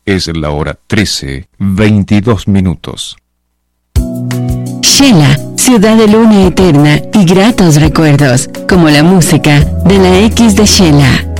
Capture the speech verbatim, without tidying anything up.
Es la hora trece, veintidós minutos. Shela, ciudad de luna eterna y gratos recuerdos, como la música de la X de Shela.